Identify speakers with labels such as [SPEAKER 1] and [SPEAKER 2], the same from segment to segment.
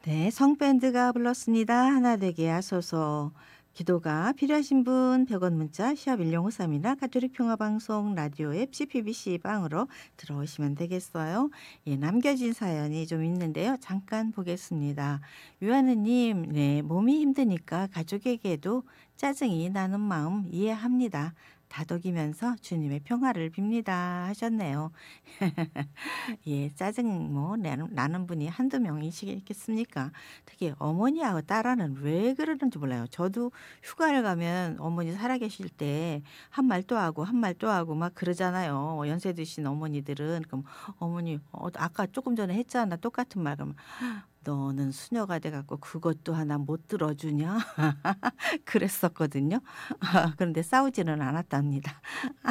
[SPEAKER 1] 네, 성밴드가 불렀습니다. 하나 되게 하소서. 기도가 필요하신 분 100원 문자 샵 1053이나 가톨릭 평화방송 라디오 앱 CPBC 방으로 들어오시면 되겠어요. 예, 남겨진 사연이 좀 있는데요. 잠깐 보겠습니다. 유하느님, 네, 몸이 힘드니까 가족에게도 짜증이 나는 마음 이해합니다. 다독이면서 주님의 평화를 빕니다 하셨네요. 예, 짜증 뭐 나는 분이 한두 명이시겠습니까? 특히 어머니하고 딸아는 왜 그러는지 몰라요. 저도 휴가를 가면 어머니 살아계실 때 한 말 또 하고 한 말 또 하고 막 그러잖아요. 연세 드신 어머니들은. 그럼 어머니 아까 조금 전에 했잖아. 똑같은 말. 그러면 너는 수녀가 돼 갖고 그것도 하나 못 들어주냐? 그랬었거든요. 그런데 싸우지는 않았답니다.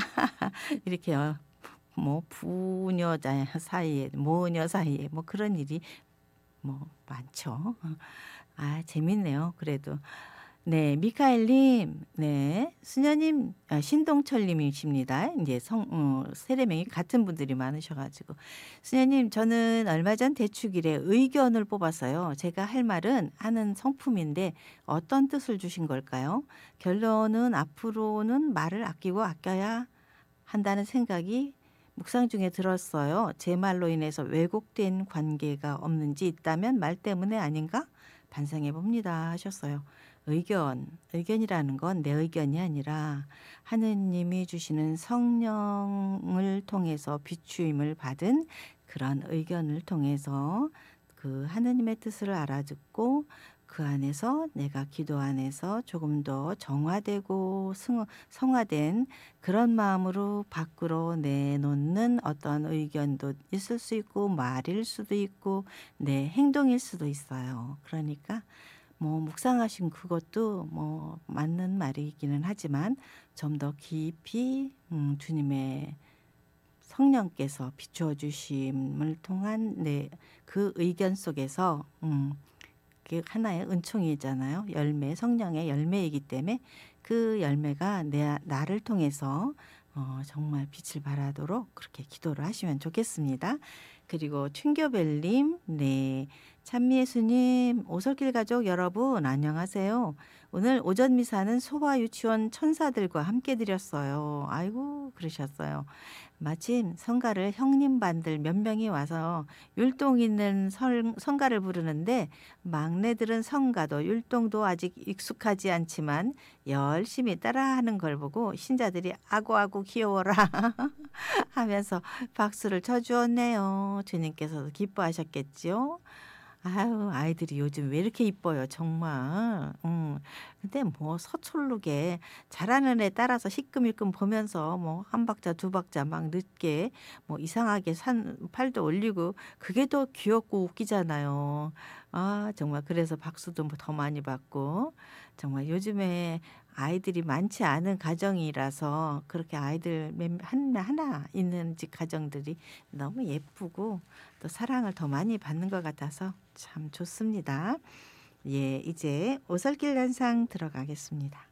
[SPEAKER 1] 이렇게 뭐 부녀 사이에 모녀 사이에 뭐 그런 일이 뭐 많죠. 아, 재밌네요 그래도. 네, 미카엘님, 네, 수녀님, 신동철님이십니다. 이제 세례명이 같은 분들이 많으셔 가지고. 수녀님, 저는 얼마 전 대축일에 의견을 뽑았어요. 제가 할 말은 하는 성품인데 어떤 뜻을 주신 걸까요? 결론은 앞으로는 말을 아끼고 아껴야 한다는 생각이 묵상 중에 들었어요. 제 말로 인해서 왜곡된 관계가 없는지 있다면 말 때문에 아닌가 반성해 봅니다 하셨어요. 의견이라는 건 내 의견이 아니라 하느님이 주시는 성령을 통해서 비추임을 받은 그런 의견을 통해서 그 하느님의 뜻을 알아듣고 그 안에서 내가 기도 안에서 조금 더 정화되고 성화된 그런 마음으로 밖으로 내놓는 어떤 의견도 있을 수 있고 말일 수도 있고 내 행동일 수도 있어요. 그러니까 뭐 묵상하신 그것도 뭐 맞는 말이기는 하지만 좀 더 깊이 주님의 성령께서 비추어 주심을 통한 그 의견 속에서 그게 하나의 은총이잖아요. 열매, 성령의 열매이기 때문에 그 열매가 나를 통해서 정말 빛을 발하도록 그렇게 기도를 하시면 좋겠습니다. 그리고 춘교벨님, 네, 찬미예수님, 오솔길 가족 여러분 안녕하세요. 오늘 오전 미사는 소아 유치원 천사들과 함께 드렸어요. 아이고 그러셨어요. 마침 성가를 형님반들 몇 명이 와서 율동 있는 성가를 부르는데 막내들은 성가도 율동도 아직 익숙하지 않지만 열심히 따라하는 걸 보고 신자들이 아구아구 귀여워라 하면서 박수를 쳐주었네요. 주님께서도 기뻐하셨겠지요. 아유, 아이들이 요즘 왜 이렇게 이뻐요, 정말. 근데 뭐 서툴르게 잘하는 애 따라서 시끔일끔 보면서 뭐 한 박자 두 박자 막 늦게 뭐 이상하게 팔도 올리고 그게 더 귀엽고 웃기잖아요. 아, 정말 그래서 박수도 뭐더 많이 받고 정말 요즘에 아이들이 많지 않은 가정이라서 그렇게 아이들 하나 있는 집 가정들이 너무 예쁘고 또 사랑을 더 많이 받는 것 같아서 참 좋습니다. 예, 이제 오솔길 단상 들어가겠습니다.